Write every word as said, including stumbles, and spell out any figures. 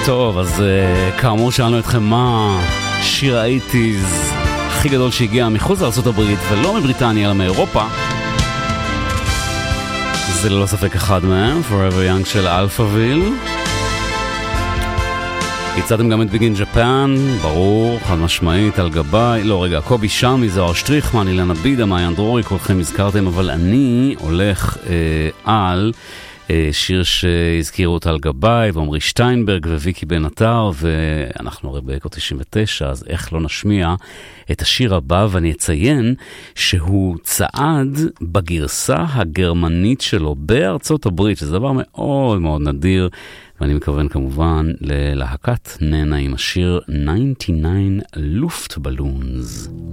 טוב, אז uh, כאמור שאלנו אתכם מה שיר ה-שמונים הכי גדול שהגיע מחוץ לארצות הברית ולא מבריטניה אלא מאירופה. זה ללא ספק אחד מהם, Forever Young של אלפאביל. הצעתם גם את Begin Japan, ברור, חד משמעית, על גביי, לא רגע, קובי שמי, זוהר שטריכמן, אילנה בידה, מעיין דרורי, כולכם הזכרתם, אבל אני הולך אה, על אה, שיר שהזכירו אותה על גביי, ועומרי שטיינברג וויקי בן עטר, ואנחנו הרי באקו תשעים ותשע, אז איך לא נשמיע את השיר הבא, ואני אציין שהוא צעד בגרסה הגרמנית שלו בארצות הברית, שזה דבר מאוד מאוד נדיר, ואני מכוון כמובן ללהקת ננה עם השיר תשעים ותשע לופט בלונס.